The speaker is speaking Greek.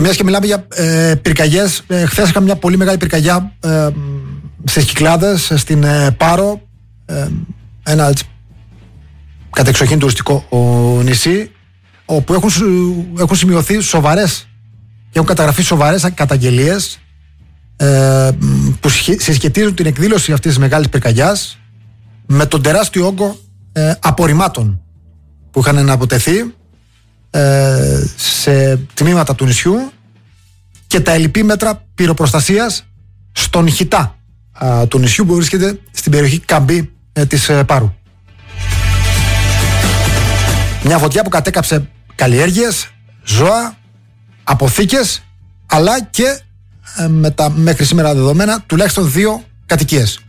μιας και μιλάμε για πυρκαγιές, χθες είχαμε μια πολύ μεγάλη πυρκαγιά στις Κυκλάδες, στην Πάρο, ένα κατεξοχήν τουριστικό νησί, όπου έχουν σημειωθεί σοβαρές και έχουν καταγραφεί σοβαρές καταγγελίες που συσχετίζουν την εκδήλωση αυτής της μεγάλης πυρκαγιάς με τον τεράστιο όγκο απορριμμάτων που είχαν αναποτεθεί σε τμήματα του νησιού και τα ελλειπή μέτρα πυροπροστασίας στον Χιτά του νησιού που βρίσκεται στην περιοχή Καμπή της Πάρου. Μια φωτιά που κατέκαψε καλλιέργειες, ζώα, αποθήκες, αλλά και με τα μέχρι σήμερα δεδομένα τουλάχιστον 2 κατοικίες.